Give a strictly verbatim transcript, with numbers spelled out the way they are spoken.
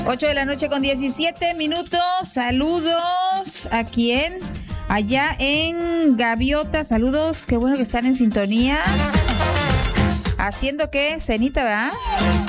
ocho de la noche con diecisiete minutos. Saludos a quién. Allá en Gaviota. Saludos. Qué bueno que están en sintonía. ¿Haciendo qué? Cenita, ¿verdad?